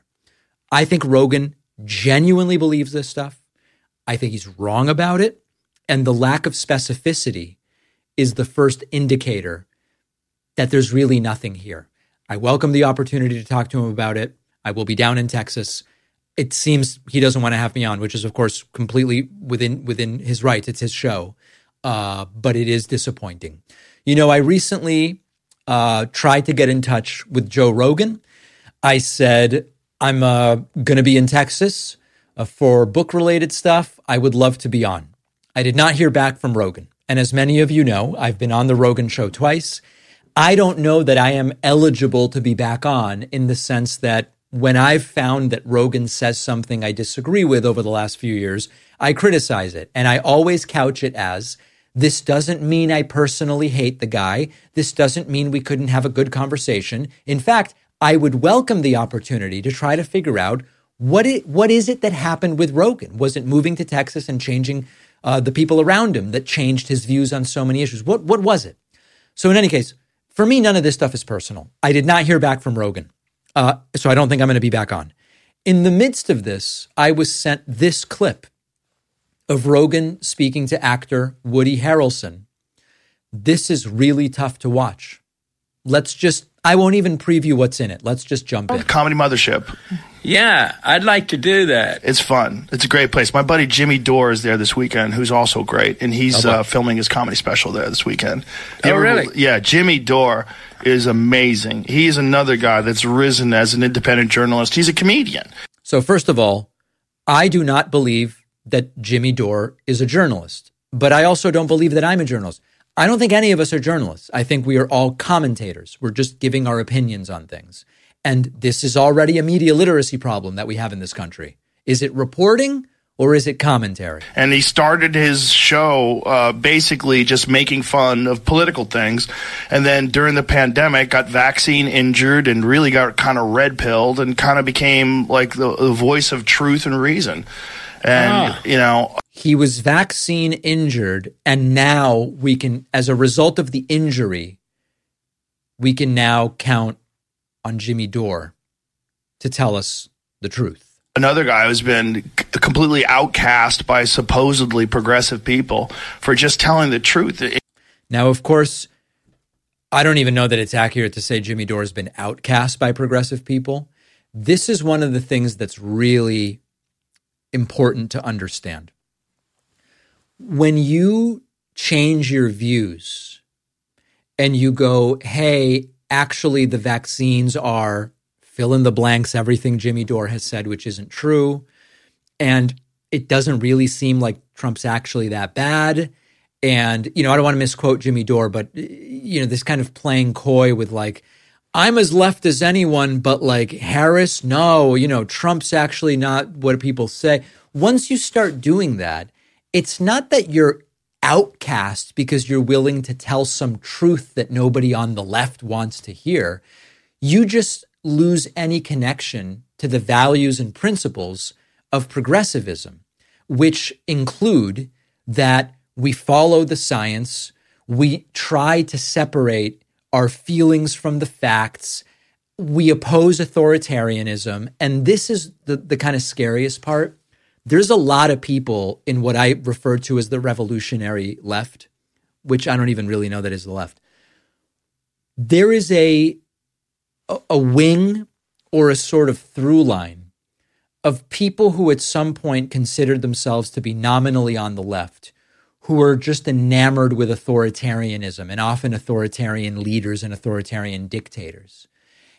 I think Rogan genuinely believes this stuff. I think he's wrong about it. And the lack of specificity is the first indicator that there's really nothing here. I welcome the opportunity to talk to him about it. I will be down in Texas. It seems he doesn't want to have me on, which is, of course, completely within within his rights. It's his show. Uh, but it is disappointing. You know, I recently uh, tried to get in touch with Joe Rogan. I said, I'm uh, going to be in Texas uh, for book-related stuff. I would love to be on. I did not hear back from Rogan. And as many of you know, I've been on the Rogan show twice. I don't know that I am eligible to be back on, in the sense that when I've found that Rogan says something I disagree with over the last few years, I criticize it. And I always couch it as, this doesn't mean I personally hate the guy. This doesn't mean we couldn't have a good conversation. In fact, I would welcome the opportunity to try to figure out what it, what is it that happened with Rogan? Was it moving to Texas and changing uh, the people around him that changed his views on so many issues? What, what was it? So in any case, for me, none of this stuff is personal. I did not hear back from Rogan, uh, so I don't think I'm going to be back on. In the midst of this, I was sent this clip of Rogan speaking to actor Woody Harrelson. This is really tough to watch. Let's just, I won't even preview what's in it. Let's just jump in. Comedy Mothership. Yeah, I'd like to do that. It's fun. It's a great place. My buddy Jimmy Dore is there this weekend, who's also great, and he's Oh, uh, filming his comedy special there this weekend. Oh, You ever- really? Yeah, Jimmy Dore is amazing. He's another guy that's risen as an independent journalist. He's a comedian. So first of all, I do not believe that Jimmy Dore is a journalist, but I also don't believe that I'm a journalist. I don't think any of us are journalists. I think we are all commentators. We're just giving our opinions on things. And this is already a media literacy problem that we have in this country. Is it reporting or is it commentary? And he started his show uh, basically just making fun of political things. And then during the pandemic, got vaccine injured and really got kind of red pilled and kind of became like the, the voice of truth and reason. And, Ah. you know, He was vaccine injured, and now we can, as a result of the injury, we can now count on Jimmy Dore to tell us the truth. another guy who's been c- completely outcast by supposedly progressive people for just telling the truth. Now, of course, I don't even know that it's accurate to say Jimmy Dore has been outcast by progressive people. This is one of the things that's really important to understand. When you change your views and you go, hey, actually the vaccines are fill in the blanks, everything Jimmy Dore has said, which isn't true, and it doesn't really seem like Trump's actually that bad. And, you know, I don't want to misquote Jimmy Dore, but, you know, this kind of playing coy with like, I'm as left as anyone, but like Harris, no, you know, Trump's actually not what people say. Once you start doing that, it's not that you're outcast because you're willing to tell some truth that nobody on the left wants to hear. You just lose any connection to the values and principles of progressivism, which include that we follow the science, we try to separate our feelings from the facts, we oppose authoritarianism, and this is the, the kind of scariest part. There's a lot of people in what I refer to as the revolutionary left, which I don't even really know that is the left. There is a, a, a wing or a sort of through line of people who at some point considered themselves to be nominally on the left, who are just enamored with authoritarianism and often authoritarian leaders and authoritarian dictators.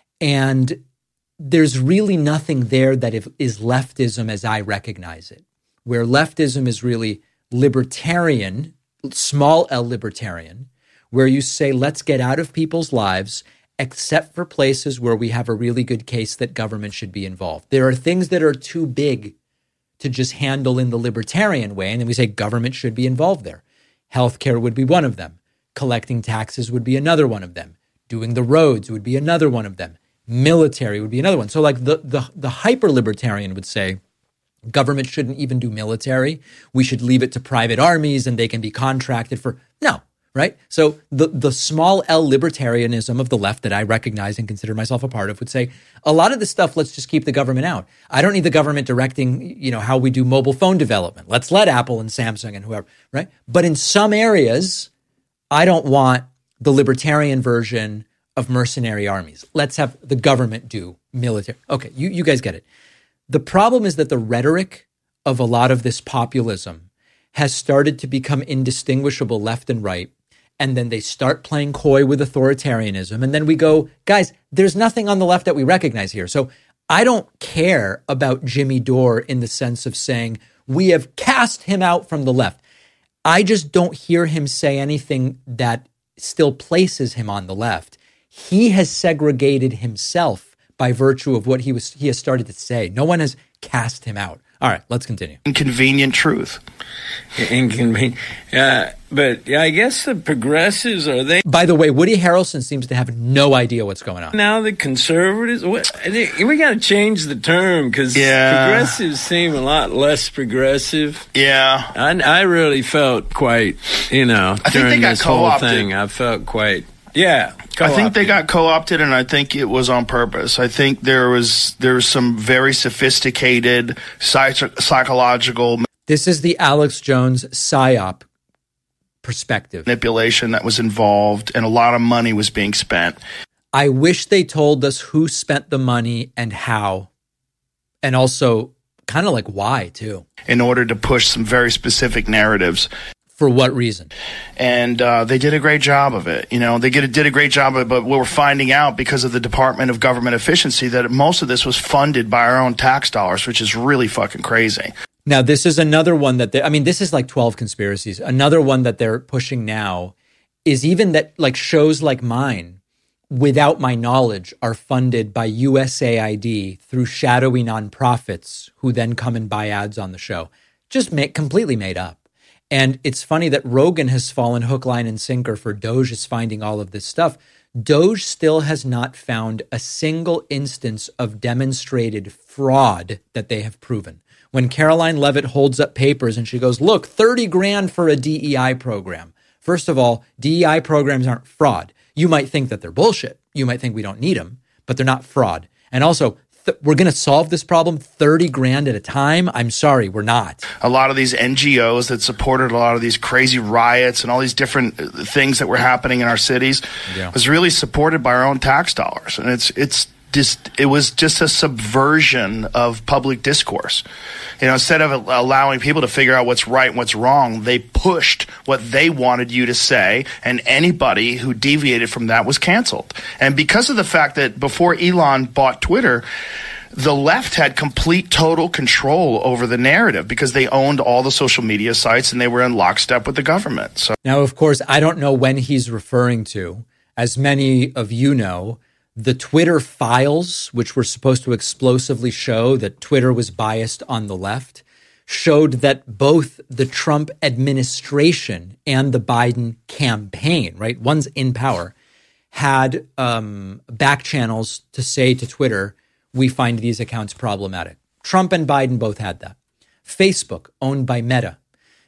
And there's really nothing there that is leftism as I recognize it, where leftism is really libertarian, small L libertarian, where you say, let's get out of people's lives, except for places where we have a really good case that government should be involved. There are things that are too big to just handle in the libertarian way, and then we say government should be involved there. Healthcare would be one of them. Collecting taxes would be another one of them. Doing the roads would be another one of them. Military would be another one. So like the, the, the hyper-libertarian would say, government shouldn't even do military. We should leave it to private armies and they can be contracted for, no, right? So the, the small L libertarianism of the left that I recognize and consider myself a part of would say, a lot of this stuff, let's just keep the government out. I don't need the government directing, you know, how we do mobile phone development. Let's let Apple and Samsung and whoever, right? But in some areas, I don't want the libertarian version of mercenary armies. Let's have the government do military. Okay, you, you guys get it. The problem is that the rhetoric of a lot of this populism has started to become indistinguishable left and right. And then they start playing coy with authoritarianism. And then we go, guys, there's nothing on the left that we recognize here. So I don't care about Jimmy Dore in the sense of saying we have cast him out from the left. I just don't hear him say anything that still places him on the left. He has segregated himself by virtue of what he was he has started to say. No one has cast him out. All right, let's continue. Inconvenient truth. Inconvenient. Uh, but yeah, I guess the progressives are they. By the way, Woody Harrelson seems to have no idea what's going on. Now the conservatives, what, we got to change the term because yeah. progressives seem a lot less progressive. Yeah. I, I really felt quite, you know, I during think they got this whole co-opted. thing, I felt quite, yeah. Co-opted. I think they got co-opted, and I think it was on purpose. I think there was there was some very sophisticated psych- psychological. This is the Alex Jones PSYOP perspective. Manipulation that was involved, and a lot of money was being spent. I wish they told us who spent the money and how, and also kind of like why too. In order to push some very specific narratives. For what reason? And uh, they did a great job of it. You know, they get, did a great job of it, but we're finding out because of the Department of Government Efficiency that most of this was funded by our own tax dollars, which is really fucking crazy. Now, this is another one that they, I mean, this is like twelve conspiracies. Another one that they're pushing now is even that like shows like mine, without my knowledge, are funded by U S A I D through shadowy nonprofits who then come and buy ads on the show. Just make, completely made up. And it's funny that Rogan has fallen hook, line, and sinker for Doge is finding all of this stuff. Doge still has not found a single instance of demonstrated fraud that they have proven. When Caroline Leavitt holds up papers and she goes, look, thirty grand for a D E I program. First of all, D E I programs aren't fraud. You might think that they're bullshit. You might think we don't need them, but they're not fraud. And also, th- we're going to solve this problem thirty grand at a time. I'm sorry, we're not. A lot of these N G Os that supported a lot of these crazy riots and all these different things that were happening in our cities yeah. was really supported by our own tax dollars. And it's, it's, Just, it was just a subversion of public discourse. You know, instead of allowing people to figure out what's right and what's wrong, they pushed what they wanted you to say, and anybody who deviated from that was canceled. And because of the fact that before Elon bought Twitter, the left had complete, total control over the narrative because they owned all the social media sites and they were in lockstep with the government. So now, of course, I don't know when he's referring to. As many of you know, The Twitter files, which were supposed to explosively show that Twitter was biased on the left, showed that both the Trump administration and the Biden campaign, right, one's in power, had um, back channels to say to Twitter, we find these accounts problematic. Trump and Biden both had that. Facebook, owned by Meta,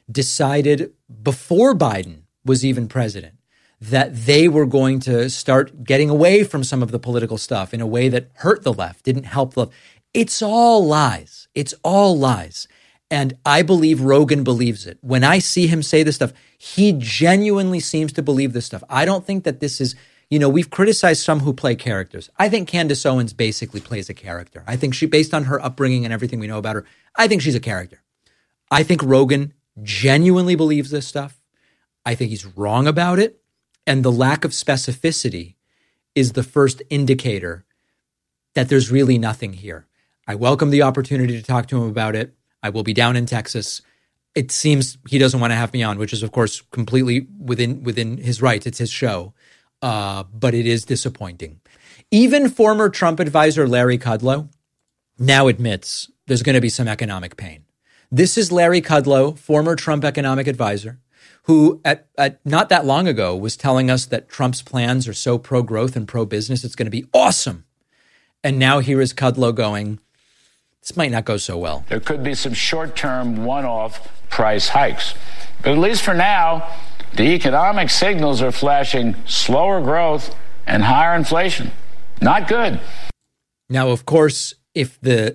decided before Biden was even president that they were going to start getting away from some of the political stuff in a way that hurt the left, didn't help the left. It's all lies. It's all lies. And I believe Rogan believes it. When I see him say this stuff, he genuinely seems to believe this stuff. I don't think that this is, you know, we've criticized some who play characters. I think Candace Owens basically plays a character. I think she, based on her upbringing and everything we know about her, I think she's a character. I think Rogan genuinely believes this stuff. I think he's wrong about it. And the lack of specificity is the first indicator that there's really nothing here. I welcome the opportunity to talk to him about it. I will be down in Texas. It seems he doesn't want to have me on, which is, of course, completely within within his rights. It's his show. Uh, but it is disappointing. Even former Trump advisor Larry Kudlow now admits there's going to be some economic pain. This is Larry Kudlow, former Trump economic advisor, who at, at not that long ago was telling us that Trump's plans are so pro-growth and pro-business, it's going to be awesome. And now here is Kudlow going, this might not go so well. There could be some short-term one-off price hikes. But at least for now, the economic signals are flashing slower growth and higher inflation. Not good. Now, of course, if the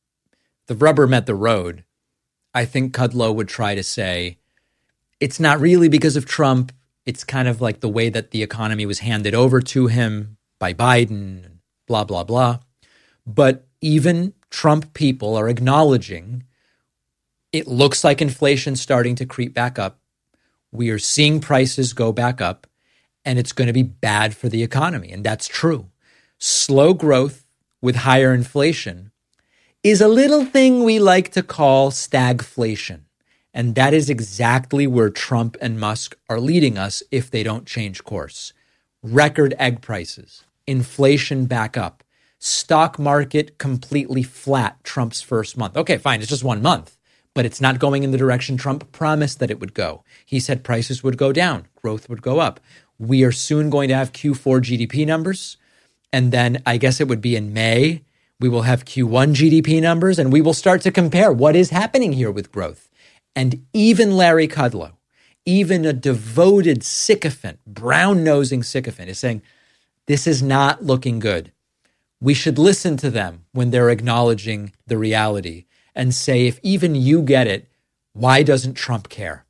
the rubber met the road, I think Kudlow would try to say, it's not really because of Trump. It's kind of like the way that the economy was handed over to him by Biden, blah, blah, blah. But even Trump people are acknowledging it looks like inflation's starting to creep back up. We are seeing prices go back up, and it's going to be bad for the economy. And that's true. Slow growth with higher inflation is a little thing we like to call stagflation. And that is exactly where Trump and Musk are leading us if they don't change course. Record egg prices, inflation back up, stock market completely flat Trump's first month. Okay, fine, it's just one month, but it's not going in the direction Trump promised that it would go. He said prices would go down, growth would go up. We are soon going to have Q four G D P numbers, and then I guess it would be in May, we will have Q one G D P numbers, and we will start to compare what is happening here with growth. And even Larry Kudlow, even a devoted sycophant, brown-nosing sycophant, is saying, this is not looking good. We should listen to them when they're acknowledging the reality and say, if even you get it, why doesn't Trump care?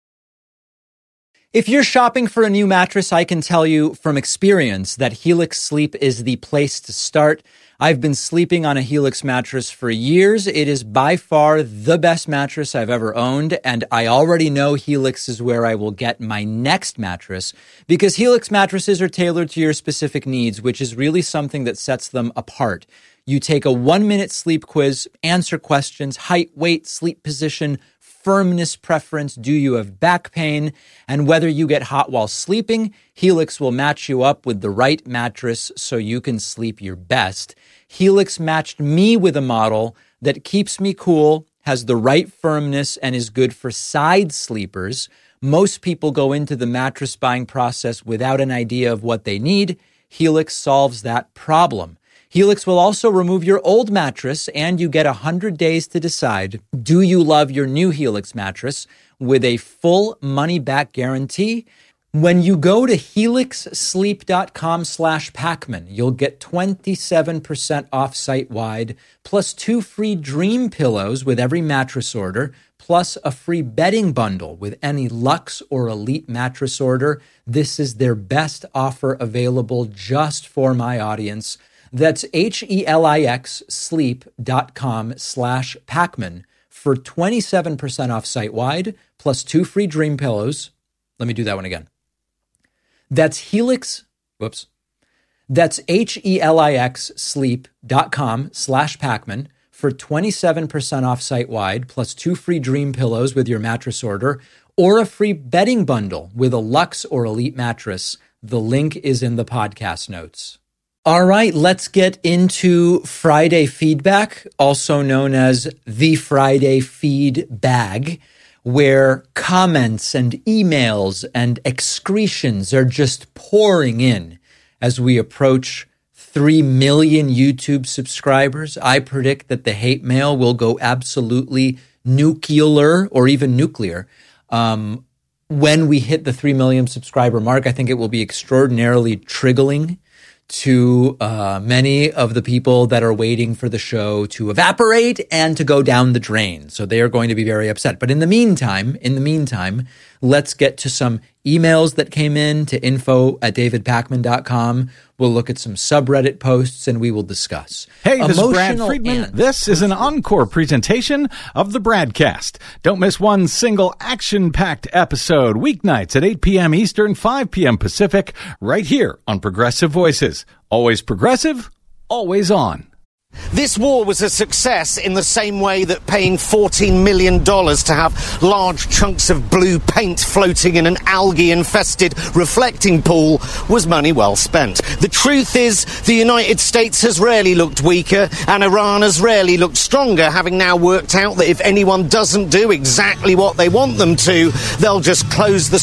If you're shopping for a new mattress, I can tell you from experience that Helix Sleep is the place to start. I've been sleeping on a Helix mattress for years. It is by far the best mattress I've ever owned, and I already know Helix is where I will get my next mattress because Helix mattresses are tailored to your specific needs, which is really something that sets them apart. You take a one-minute sleep quiz, answer questions, height, weight, sleep position, firmness preference, do you have back pain, and whether you get hot while sleeping, Helix will match you up with the right mattress so you can sleep your best. Helix matched me with a model that keeps me cool, has the right firmness, and is good for side sleepers. Most people go into the mattress buying process without an idea of what they need. Helix solves that problem. Helix will also remove your old mattress, and you get one hundred days to decide, do you love your new Helix mattress with a full money-back guarantee? When you go to helixsleep.com slash Pacman, you'll get twenty-seven percent off site-wide, plus two free dream pillows with every mattress order, plus a free bedding bundle with any Luxe or Elite mattress order. This is their best offer available just for my audience. That's H-E-L-I-X sleep.com slash Pacman for twenty-seven percent off site-wide, plus two free dream pillows. Let me do that one again. That's Helix, whoops. That's H-E-L-I-X sleep.com slash Pacman for twenty-seven percent off site-wide, plus two free dream pillows with your mattress order, or a free bedding bundle with a Luxe or Elite mattress. The link is in the podcast notes. All right, let's get into Friday feedback, also known as the Friday feed bag, where comments and emails and excretions are just pouring in as we approach three million YouTube subscribers. I predict that the hate mail will go absolutely nuclear or even nuclear. Um, when we hit the three million subscriber mark, I think it will be extraordinarily triggering to uh, many of the people that are waiting for the show to evaporate and to go down the drain. So they are going to be very upset. But in the meantime, in the meantime, let's get to some emails that came in to info at david pakman dot com. We'll look at some subreddit posts and we will discuss. Hey, this Emotional is Brad Friedman. and- This is an encore presentation of the Bradcast. Don't miss one single action-packed episode weeknights at eight p.m. Eastern, five p.m. Pacific, right here on Progressive Voices. Always progressive, always on. This war was a success in the same way that paying fourteen million dollars to have large chunks of blue paint floating in an algae-infested reflecting pool was money well spent. The truth is, the United States has rarely looked weaker, and Iran has rarely looked stronger, having now worked out that if anyone doesn't do exactly what they want them to, they'll just close the